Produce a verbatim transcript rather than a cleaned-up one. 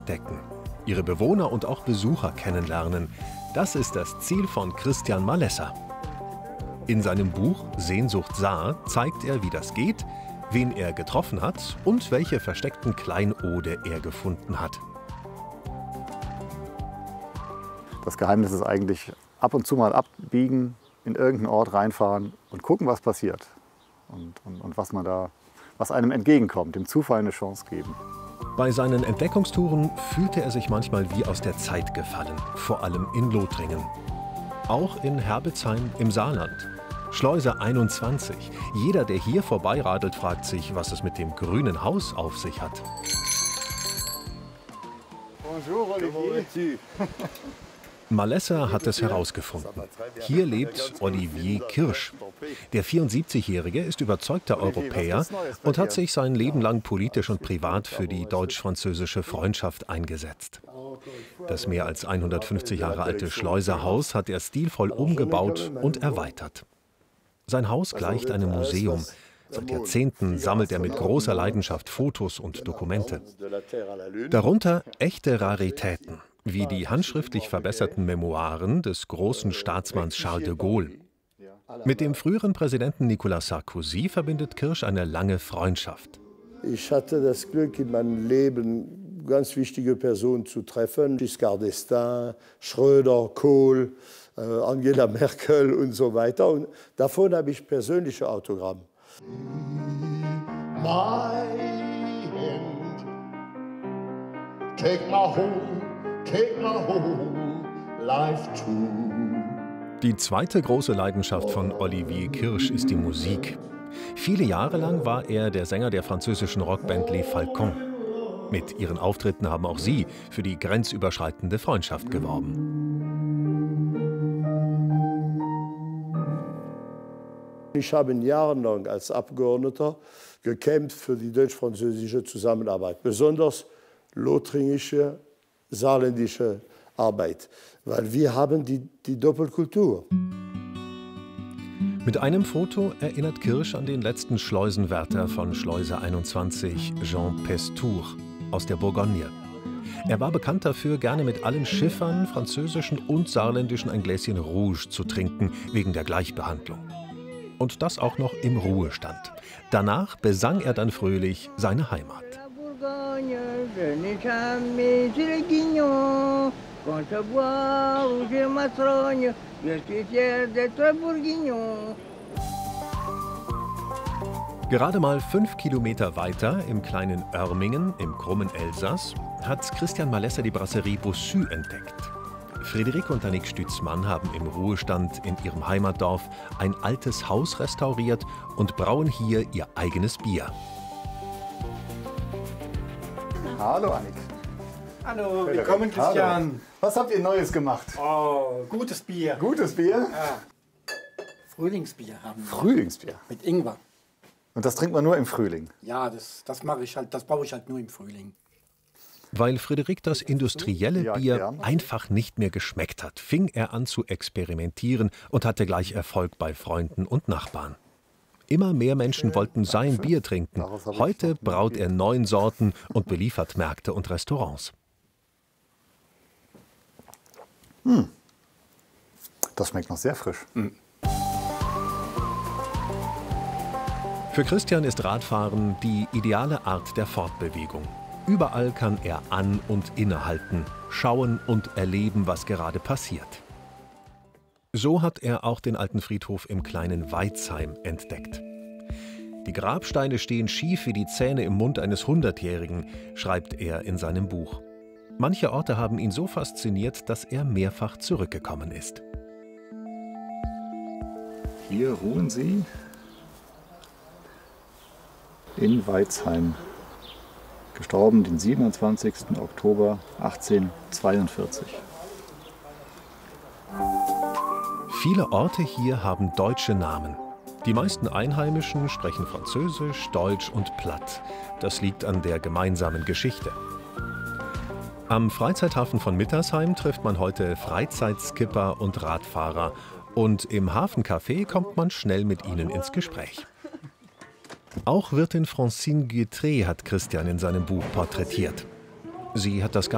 entdecken, ihre Bewohner und auch Besucher kennenlernen. Das ist das Ziel von Christian Malessa. In seinem Buch Sehnsucht Saar zeigt er, wie das geht, wen er getroffen hat und welche versteckten Kleinode er gefunden hat. Das Geheimnis ist eigentlich ab und zu mal abbiegen, in irgendeinen Ort reinfahren und gucken, was passiert und, und, und was man da, was einem entgegenkommt, dem Zufall eine Chance geben. Bei seinen Entdeckungstouren fühlte er sich manchmal wie aus der Zeit gefallen, vor allem in Lothringen. Auch in Herbesheim im Saarland. Schleuse einundzwanzig. Jeder, der hier vorbeiradelt, fragt sich, was es mit dem grünen Haus auf sich hat. Bonjour, Olivier. Malessa hat es herausgefunden. Hier lebt Olivier Kirsch. Der vierundsiebzigjährige ist überzeugter Europäer und hat sich sein Leben lang politisch und privat für die deutsch-französische Freundschaft eingesetzt. Das mehr als hundertfünfzig Jahre alte Schleuserhaus hat er stilvoll umgebaut und erweitert. Sein Haus gleicht einem Museum. Seit Jahrzehnten sammelt er mit großer Leidenschaft Fotos und Dokumente. Darunter echte Raritäten, wie die handschriftlich verbesserten Memoiren des großen Staatsmanns Charles de Gaulle. Mit dem früheren Präsidenten Nicolas Sarkozy verbindet Kirsch eine lange Freundschaft. Ich hatte das Glück, in meinem Leben ganz wichtige Personen zu treffen. Giscard d'Estaing, Schröder, Kohl, äh, Angela Merkel und so weiter. Und davon habe ich persönliche Autogramme. My hand, take my home, take my whole life too. Die zweite große Leidenschaft von Olivier Kirsch ist die Musik. Viele Jahre lang war er der Sänger der französischen Rockband Les Falcons. Mit ihren Auftritten haben auch sie für die grenzüberschreitende Freundschaft geworben. Ich habe jahrelang als Abgeordneter gekämpft für die deutsch-französische Zusammenarbeit, besonders lothringische, saarländische Arbeit, weil wir haben die, die Doppelkultur. Mit einem Foto erinnert Kirsch an den letzten Schleusenwärter von Schleuse einundzwanzig, Jean Pestour, aus der Bourgogne. Er war bekannt dafür, gerne mit allen Schiffern, französischen und saarländischen, ein Gläschen Rouge zu trinken, wegen der Gleichbehandlung. Und das auch noch im Ruhestand. Danach besang er dann fröhlich seine Heimat. Gerade mal fünf Kilometer weiter, im kleinen Oermingen im krummen Elsass, hat Christian Malessa die Brasserie Bossu entdeckt. Friederike und Annick Stützmann haben im Ruhestand in ihrem Heimatdorf ein altes Haus restauriert und brauen hier ihr eigenes Bier. Hallo Annick. Hallo, willkommen Christian. Hallo. Was habt ihr Neues gemacht? Oh, gutes Bier. Gutes Bier? Ja. Frühlingsbier haben wir. Frühlingsbier? Mit Ingwer. Und das trinkt man nur im Frühling? Ja, das, das mache ich halt, das brauche ich halt nur im Frühling. Weil Friederik das industrielle Ja, Bier gern. einfach nicht mehr geschmeckt hat, fing er an zu experimentieren und hatte gleich Erfolg bei Freunden und Nachbarn. Immer mehr Menschen wollten sein Bier trinken. Heute braut er neun Sorten und beliefert Märkte und Restaurants. Hm. Das schmeckt noch sehr frisch. Hm. Für Christian ist Radfahren die ideale Art der Fortbewegung. Überall kann er an- und innehalten, schauen und erleben, was gerade passiert. So hat er auch den alten Friedhof im kleinen Weizheim entdeckt. Die Grabsteine stehen schief wie die Zähne im Mund eines Hundertjährigen, schreibt er in seinem Buch. Manche Orte haben ihn so fasziniert, dass er mehrfach zurückgekommen ist. Hier ruhen sie in Weizheim. Gestorben den siebenundzwanzigsten Oktober achtzehnhundertzweiundvierzig. Viele Orte hier haben deutsche Namen. Die meisten Einheimischen sprechen Französisch, Deutsch und Platt. Das liegt an der gemeinsamen Geschichte. Am Freizeithafen von Mittersheim trifft man heute Freizeitskipper und Radfahrer. Und im Hafencafé kommt man schnell mit ihnen ins Gespräch. Auch Wirtin Francine Guittré hat Christian in seinem Buch porträtiert. Sie hat das